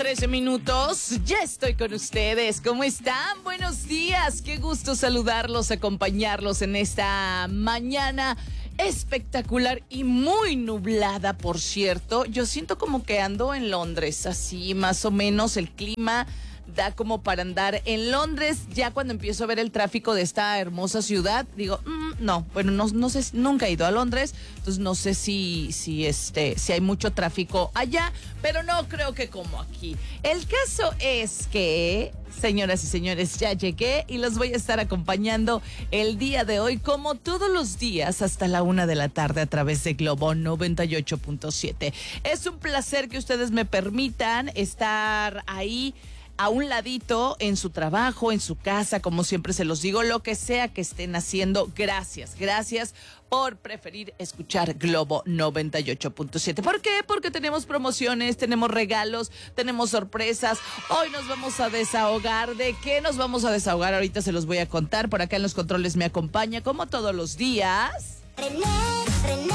8:13. Ya estoy con ustedes. ¿Cómo están? Buenos días. Qué gusto saludarlos, acompañarlos en esta mañana espectacular y muy nublada, por cierto. Yo siento como que ando en Londres, así más o menos el clima da como para andar en Londres. Ya cuando empiezo a ver el tráfico de esta hermosa ciudad, digo, no, bueno, no sé, nunca he ido a Londres, entonces no sé si hay mucho tráfico allá, pero no creo que como aquí. El caso es que, señoras y señores, ya llegué y los voy a estar acompañando el día de hoy, como todos los días, hasta la 1:00 p.m. a través de Globo 98.7. Es un placer que ustedes me permitan estar ahí a un ladito, en su trabajo, en su casa, como siempre se los digo, lo que sea que estén haciendo. Gracias por preferir escuchar Globo 98.7. ¿Por qué? Porque tenemos promociones, tenemos regalos, tenemos sorpresas. Hoy nos vamos a desahogar. ¿De qué nos vamos a desahogar? Ahorita se los voy a contar. Por acá en los controles me acompaña, como todos los días, René.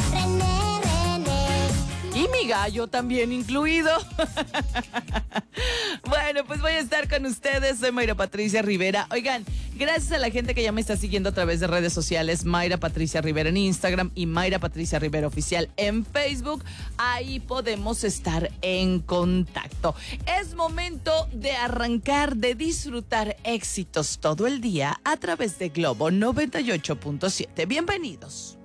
Y mi gallo también incluido. Bueno, pues voy a estar con ustedes. Soy Mayra Patricia Rivera. Oigan, gracias a la gente que ya me está siguiendo a través de redes sociales. Mayra Patricia Rivera en Instagram y Mayra Patricia Rivera Oficial en Facebook. Ahí podemos estar en contacto. Es momento de arrancar, de disfrutar éxitos todo el día a través de Globo 98.7. Bienvenidos.